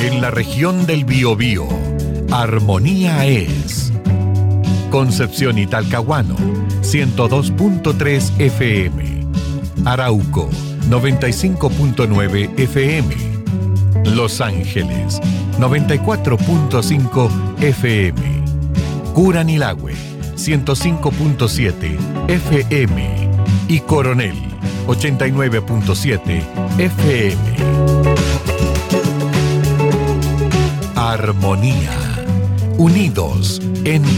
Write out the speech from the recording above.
En la región del Biobío, Armonía es. Concepción y Talcahuano, 102.3 FM. Arauco, 95.9 FM. Los Ángeles, 94.5 FM. Curanilahue, 105.7 FM. Y Coronel, 89.7 FM. Armonía. Unidos en